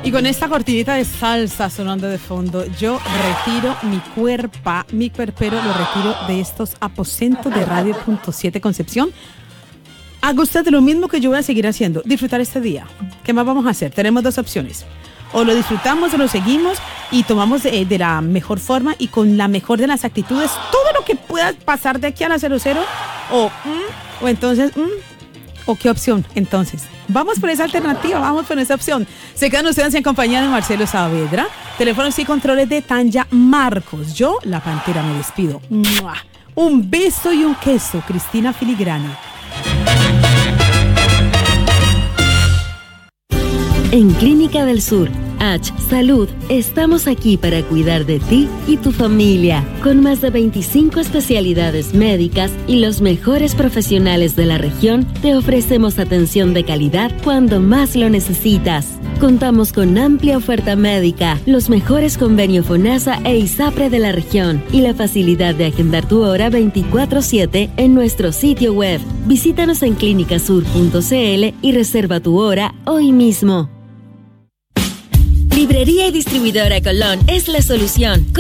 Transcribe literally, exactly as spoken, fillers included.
Y con esta cortinita de salsa sonando de fondo, yo retiro mi cuerpo, mi cuerpero lo retiro de estos aposentos de Radio Punto siete Concepción. Haga usted lo mismo que yo voy a seguir haciendo, disfrutar este día. ¿Qué más vamos a hacer? Tenemos dos opciones. O lo disfrutamos o lo seguimos y tomamos de, de la mejor forma y con la mejor de las actitudes todo lo que pueda pasar de aquí a la cero cero. O, mm, o entonces, mm, ¿o qué opción? Entonces, vamos por esa alternativa, vamos por esa opción. Se quedan ustedes en compañía de Marcelo Saavedra. Teléfonos y controles de Tanya Marcos. Yo, la Pantera, me despido. ¡Mua! Un beso y un queso, Cristina Filigrana. En Clínica del Sur, H Salud, estamos aquí para cuidar de ti y tu familia, con más de veinticinco especialidades médicas y los mejores profesionales de la región. Te ofrecemos atención de calidad cuando más lo necesitas. Contamos con amplia oferta médica, los mejores convenios FONASA e ISAPRE de la región y la facilidad de agendar tu hora veinticuatro siete en nuestro sitio web. Visítanos en clínicasur punto cl y reserva tu hora hoy mismo. Librería y distribuidora Colón es la solución.